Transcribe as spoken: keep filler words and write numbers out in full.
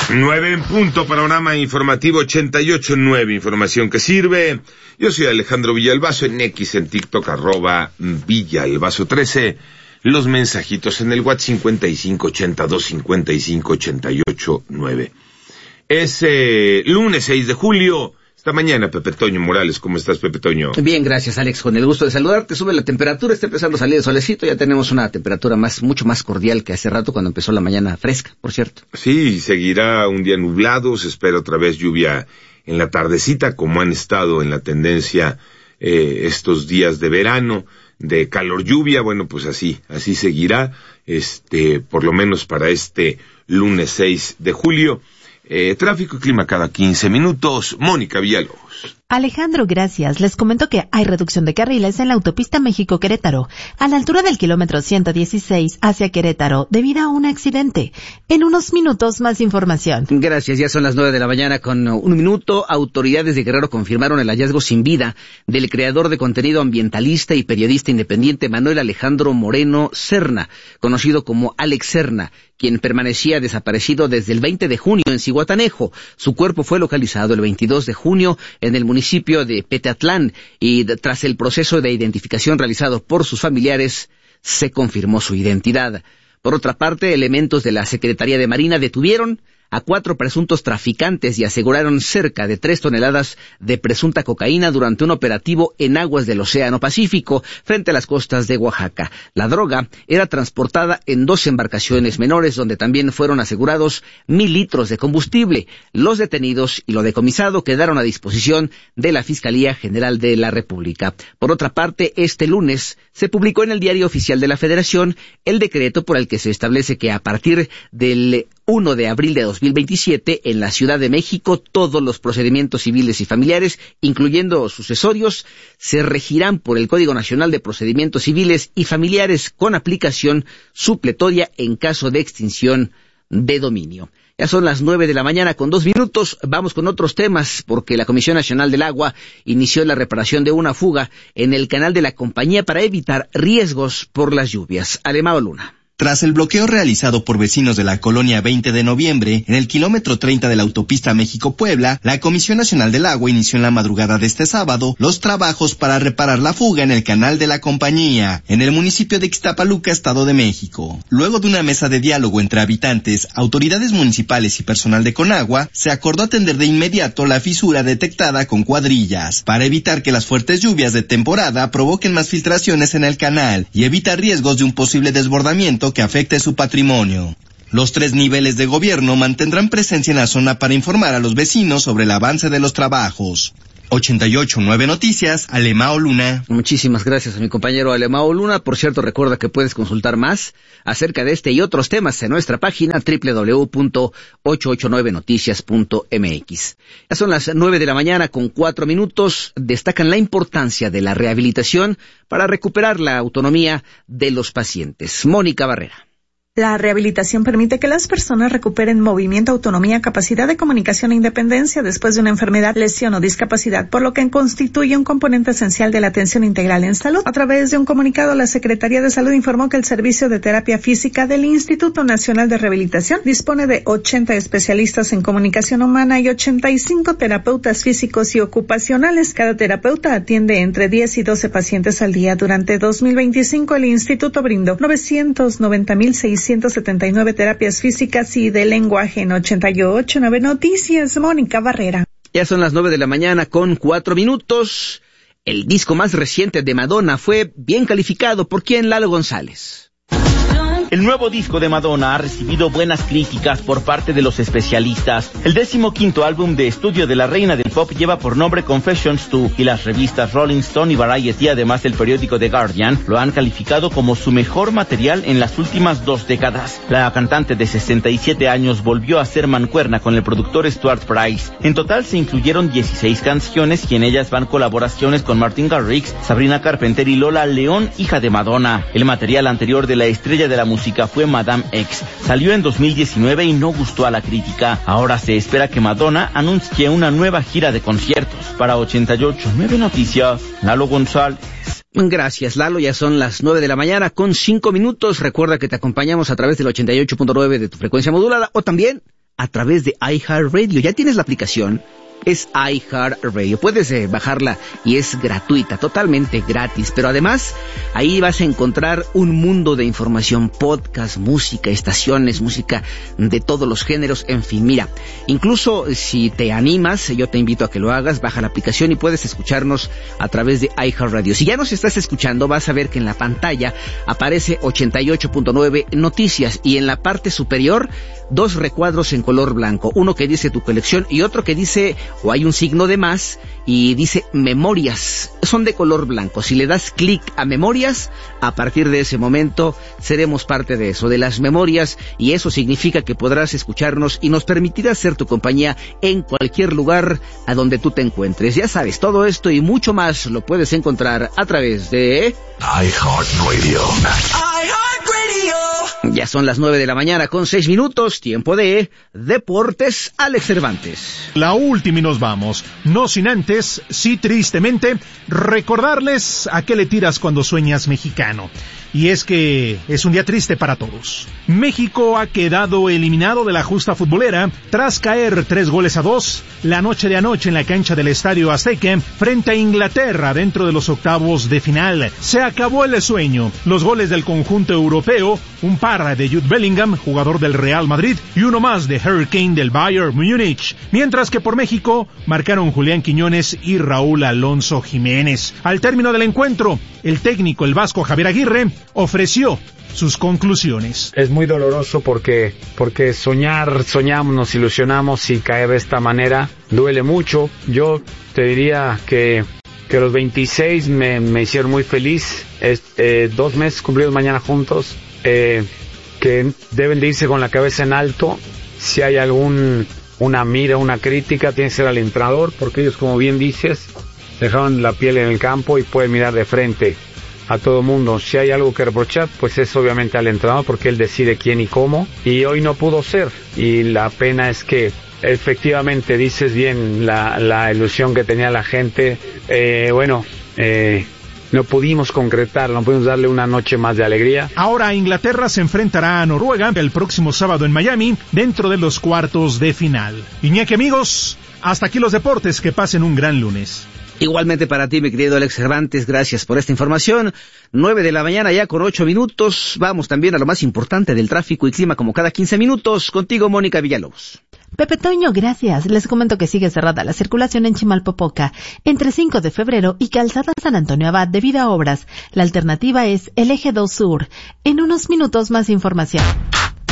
Nueve en punto, panorama informativo ochenta y ocho nueve, información que sirve. Yo soy Alejandro Villalbazo, en X, en TikTok, arroba Villalbazo trece. Los mensajitos en el WhatsApp cincuenta y cinco ochenta y dos cincuenta y cinco ochenta y ocho nueve. Es eh, lunes seis de julio. Esta mañana, Pepe Toño Morales. ¿Cómo estás, Pepe Toño? Bien, gracias, Alex. Con el gusto de saludarte. Sube la temperatura, está empezando a salir el solecito. Ya tenemos una temperatura más, mucho más cordial que hace rato cuando empezó la mañana fresca, por cierto. Sí, seguirá un día nublado. Se espera otra vez lluvia en la tardecita, como han estado en la tendencia eh, estos días de verano, de calor lluvia. Bueno, pues así, así seguirá, este, por lo menos para este lunes seis de julio. Eh, tráfico y clima cada quince minutos. Mónica Villalobos. Alejandro, gracias. Les comento que hay reducción de carriles en la autopista México-Querétaro, a la altura del kilómetro ciento dieciséis hacia Querétaro, debido a un accidente. En unos minutos, más información. Gracias, ya son las nueve de la mañana con un minuto. Autoridades de Guerrero confirmaron el hallazgo sin vida del creador de contenido ambientalista y periodista independiente Manuel Alejandro Moreno Serna, conocido como Alex Serna, quien permanecía desaparecido desde el veinte de junio en Zihuatanejo. Su cuerpo fue localizado el veintidós de junio en el municipio de Peteatlán y tras el proceso de identificación realizado por sus familiares, se confirmó su identidad. Por otra parte, elementos de la Secretaría de Marina detuvieron a cuatro presuntos traficantes y aseguraron cerca de tres toneladas de presunta cocaína durante un operativo en aguas del Océano Pacífico frente a las costas de Oaxaca. La droga era transportada en dos embarcaciones menores donde también fueron asegurados mil litros de combustible. Los detenidos y lo decomisado quedaron a disposición de la Fiscalía General de la República. Por otra parte, este lunes se publicó en el Diario Oficial de la Federación el decreto por el que se establece que a partir del primero de abril de dos mil veintisiete, en la Ciudad de México, todos los procedimientos civiles y familiares, incluyendo sucesorios, se regirán por el Código Nacional de Procedimientos Civiles y Familiares con aplicación supletoria en caso de extinción de dominio. Ya son las nueve de la mañana con dos minutos. Vamos con otros temas, porque la Comisión Nacional del Agua inició la reparación de una fuga en el canal de la compañía para evitar riesgos por las lluvias. Alemao Luna. Tras el bloqueo realizado por vecinos de la colonia veinte de noviembre, en el kilómetro treinta de la autopista México-Puebla, la Comisión Nacional del Agua inició en la madrugada de este sábado los trabajos para reparar la fuga en el canal de la compañía, en el municipio de Ixtapaluca, Estado de México. Luego de una mesa de diálogo entre habitantes, autoridades municipales y personal de Conagua, se acordó atender de inmediato la fisura detectada con cuadrillas, para evitar que las fuertes lluvias de temporada provoquen más filtraciones en el canal y evitar riesgos de un posible desbordamiento que afecte su patrimonio. Los tres niveles de gobierno mantendrán presencia en la zona para informar a los vecinos sobre el avance de los trabajos. ochenta y ocho nueve Noticias, Alemao Luna. Muchísimas gracias a mi compañero Alemao Luna. Por cierto, recuerda que puedes consultar más acerca de este y otros temas en nuestra página doble u doble u doble u punto ochocientos ochenta y nueve noticias punto m x. Ya son las nueve de la mañana con cuatro minutos. Destacan la importancia de la rehabilitación para recuperar la autonomía de los pacientes. Mónica Barrera. La rehabilitación permite que las personas recuperen movimiento, autonomía, capacidad de comunicación e independencia después de una enfermedad, lesión o discapacidad, por lo que constituye un componente esencial de la atención integral en salud. A través de un comunicado, la Secretaría de Salud informó que el Servicio de Terapia Física del Instituto Nacional de Rehabilitación dispone de ochenta especialistas en comunicación humana y ochenta y cinco terapeutas físicos y ocupacionales. Cada terapeuta atiende entre diez y doce pacientes al día. Durante dos mil veinticinco, el instituto brindó novecientos noventa mil seiscientos setenta y nueve terapias físicas y de lenguaje en ochenta y ocho nueve Noticias. Mónica Barrera. Ya son las nueve de la mañana con cuatro minutos. El disco más reciente de Madonna fue bien calificado. ¿Por quién? Lalo González. El nuevo disco de Madonna ha recibido buenas críticas por parte de los especialistas. El decimoquinto álbum de estudio de la reina del pop lleva por nombre Confessions dos y las revistas Rolling Stone y Variety, además del periódico The Guardian, lo han calificado como su mejor material en las últimas dos décadas. La cantante de sesenta y siete años volvió a ser mancuerna con el productor Stuart Price. En total se incluyeron dieciséis canciones y en ellas van colaboraciones con Martin Garrix, Sabrina Carpenter y Lola León, hija de Madonna. El material anterior de la estrella de la música fue Madame X. Salió en dos mil diecinueve y no gustó a la crítica. Ahora se espera que Madonna anuncie una nueva gira de conciertos. Para ochenta y ocho nueve Noticias, Lalo González. Gracias, Lalo. Ya son las nueve de la mañana con cinco minutos. Recuerda que te acompañamos a través del ochenta y ocho punto nueve de tu frecuencia modulada o también a través de iHeartRadio. Ya tienes la aplicación. Es iHeartRadio. Puedes eh, bajarla y es gratuita, totalmente gratis. Pero además, ahí vas a encontrar un mundo de información, podcast, música, estaciones, música de todos los géneros, en fin. Mira, incluso si te animas, yo te invito a que lo hagas, baja la aplicación y puedes escucharnos a través de iHeartRadio. Si ya nos estás escuchando, vas a ver que en la pantalla aparece ochenta y ocho punto nueve Noticias y en la parte superior, dos recuadros en color blanco. Uno que dice tu colección y otro que dice, o hay un signo de más y dice memorias, son de color blanco. Si le das clic a memorias, a partir de ese momento seremos parte de eso, de las memorias, y eso significa que podrás escucharnos y nos permitirá ser tu compañía en cualquier lugar a donde tú te encuentres. Ya sabes, todo esto y mucho más lo puedes encontrar a través de iHeartRadio. Ya son las nueve de la mañana con seis minutos, tiempo de Deportes. Alex Cervantes. La última y nos vamos. No sin antes, sí tristemente, recordarles a qué le tiras cuando sueñas mexicano. Y es que es un día triste para todos. México ha quedado eliminado de la justa futbolera tras caer tres goles a dos la noche de anoche en la cancha del Estadio Azteca frente a Inglaterra dentro de los octavos de final. Se acabó el sueño. Los goles del conjunto europeo, un par de Jude Bellingham, jugador del Real Madrid, y uno más de Harry Kane del Bayern Múnich. Mientras que por México marcaron Julián Quiñones y Raúl Alonso Jiménez. Al término del encuentro, el técnico, el vasco Javier Aguirre, ofreció sus conclusiones. Es muy doloroso porque porque soñar, soñamos, nos ilusionamos y caer de esta manera duele mucho. Yo te diría que que los veintiséis me, me hicieron muy feliz. Es, eh, dos meses cumplidos mañana juntos, eh, que deben de irse con la cabeza en alto. Si hay algún una mira, una crítica, tiene que ser al entrenador, porque ellos, como bien dices, dejaron la piel en el campo y pueden mirar de frente a todo mundo. Si hay algo que reprochar, pues es obviamente al entrenador, porque él decide quién y cómo, y hoy no pudo ser, y la pena es que efectivamente dices bien la, la ilusión que tenía la gente, eh, bueno, eh, no pudimos concretar, no pudimos darle una noche más de alegría. Ahora Inglaterra se enfrentará a Noruega el próximo sábado en Miami, dentro de los cuartos de final. Iñaki, amigos, hasta aquí los deportes, que pasen un gran lunes. Igualmente para ti, mi querido Alex Cervantes, gracias por esta información. Nueve de la mañana ya con ocho minutos. Vamos también a lo más importante del tráfico y clima como cada quince minutos. Contigo, Mónica Villalobos. Pepe Toño, gracias. Les comento que sigue cerrada la circulación en Chimalpopoca entre cinco de febrero y Calzada San Antonio Abad debido a obras. La alternativa es el Eje dos Sur. En unos minutos más información.